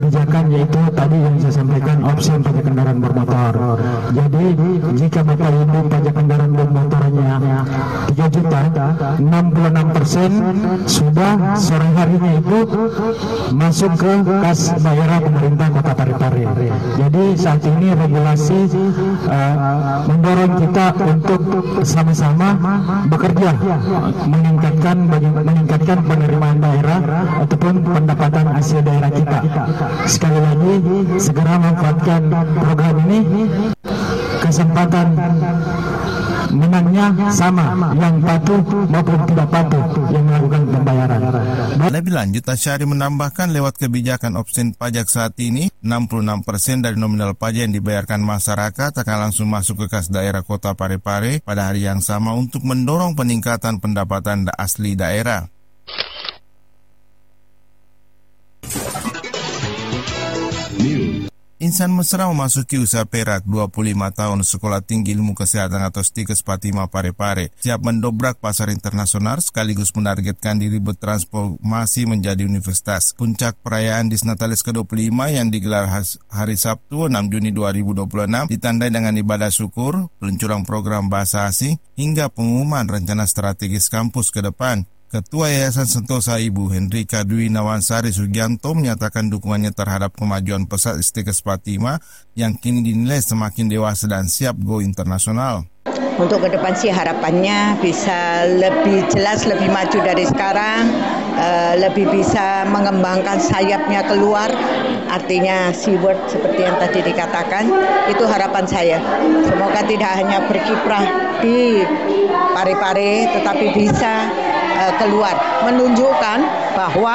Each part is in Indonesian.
kebijakan, yaitu tadi yang saya sampaikan opsi pajak kendaraan bermotor. Jadi jika Bapak Ibu pajak kendaraan bermotornya 3 juta, 66% sudah sore harinya itu masuk ke kas daerah pemerintah Kota Parepare. Jadi saat ini regulasi mendorong kita untuk sama-sama bekerja meningkatkan penerimaan daerah ataupun pendapatan hasil daerah kita. Sekali lagi, segera manfaatkan program ini. Kesempatan menangnya sama, yang patuh maupun tidak patuh yang melakukan pembayaran. Lebih lanjut, Asyari menambahkan lewat kebijakan opsi pajak saat ini, 66% dari nominal pajak yang dibayarkan masyarakat akan langsung masuk ke kas daerah Kota Parepare pada hari yang sama untuk mendorong peningkatan pendapatan asli daerah. Insan mesra memasuki usia perak, 25 tahun, Sekolah Tinggi Ilmu Kesehatan atau STIKES Fatimah Parepare siap mendobrak pasar internasional sekaligus menargetkan diri bertransformasi menjadi universitas. Puncak perayaan Disnatalis ke-25 yang digelar hari Sabtu 6 Juni 2026 ditandai dengan ibadah syukur, peluncuran program bahasa asing, hingga pengumuman rencana strategis kampus ke depan. Ketua Yayasan Sentosa Ibu Hendrika Dwi Nawansari Sugianto menyatakan dukungannya terhadap kemajuan pesat STIKES Fatimah yang kini dinilai semakin dewasa dan siap go internasional. Untuk ke depan sih harapannya bisa lebih jelas, lebih maju dari sekarang, lebih bisa mengembangkan sayapnya keluar, artinya SeaWorld seperti yang tadi dikatakan, itu harapan saya. Semoga tidak hanya berkiprah di Parepare, tetapi bisa keluar, menunjukkan bahwa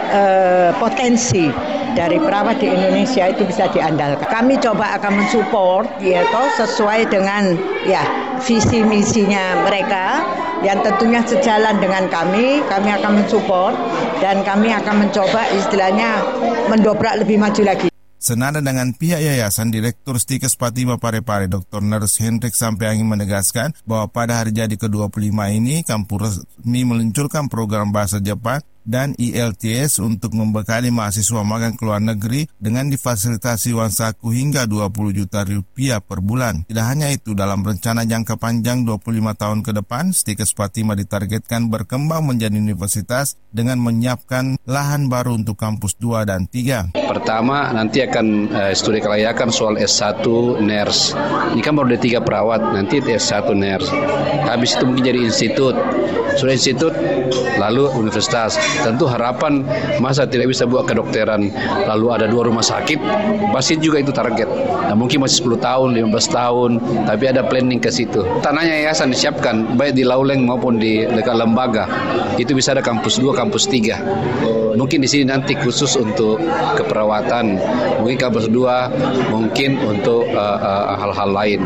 potensi dari perawat di Indonesia itu bisa diandalkan. Kami coba akan mensupport sesuai dengan visi misinya mereka yang tentunya sejalan dengan kami akan mensupport dan kami akan mencoba istilahnya mendobrak lebih maju lagi. Senada dengan pihak yayasan, Direktur STIKES Fatimah Parepare Dr. Nurse Hendrik Sampeangi menegaskan bahwa pada hari jadi ke-25 ini kampus resmi meluncurkan program bahasa Jepang dan IELTS untuk membekali mahasiswa magang ke luar negeri dengan difasilitasi uang saku hingga 20 juta rupiah per bulan. Tidak hanya itu, dalam rencana jangka panjang 25 tahun ke depan, STIKES Fatimah ditargetkan berkembang menjadi universitas dengan menyiapkan lahan baru untuk kampus 2 dan 3. Pertama, nanti akan studi kelayakan soal S1 nurse. Ini kan baru D3 perawat, nanti S1 nurse. Habis itu mungkin jadi institut. Sudah institut, lalu universitas. Tentu harapan masa tidak bisa buat kedokteran, lalu ada 2 rumah sakit, pasti juga itu target. Nah, mungkin masih 10 tahun, 15 tahun, tapi ada planning ke situ. Tanahnya yayasan disiapkan, baik di Lauleng maupun di dekat lembaga. Itu bisa ada kampus 2, kampus 3. Mungkin di sini nanti khusus untuk keperawatan, mungkin kampus 2, mungkin untuk hal-hal lain.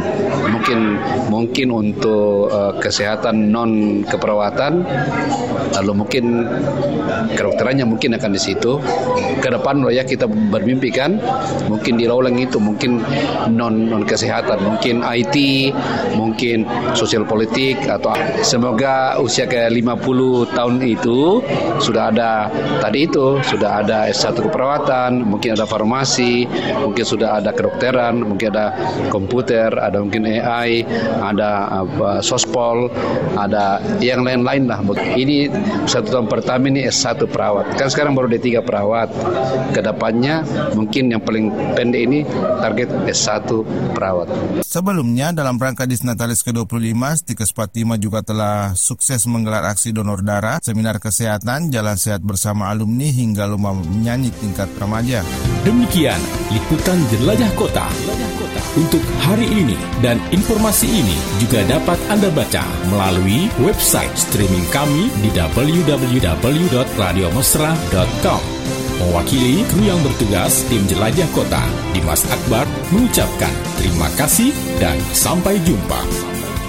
Mungkin untuk kesehatan non keperawatan, lalu mungkin kedokterannya mungkin akan di situ. Ke depan kita bermimpi kan, mungkin di Lauleng itu mungkin non kesehatan, mungkin IT, mungkin sosial politik, atau semoga usia ke 50 tahun itu sudah ada sudah ada S1 keperawatan, mungkin ada farmasi, mungkin sudah ada kedokteran, mungkin ada komputer, ada mungkin AI, ada sospol, ada yang lain-lain lah. Ini 1 tahun pertama ini S1 perawat. Kan sekarang baru D3 perawat. Kedepannya mungkin yang paling pendek ini target S1 perawat. Sebelumnya, dalam rangka Disnatalis ke-25, STIKES Fatimah juga telah sukses menggelar aksi donor darah, seminar kesehatan, jalan sehat bersama alumni, hingga lomba menyanyi tingkat remaja. Demikian liputan Jelajah Kota untuk hari ini, dan informasi ini juga dapat Anda baca melalui website streaming kami di www.radiomesra.com. Mewakili kru yang bertugas, tim Jelajah Kota, Dimas Akbar mengucapkan terima kasih dan sampai jumpa.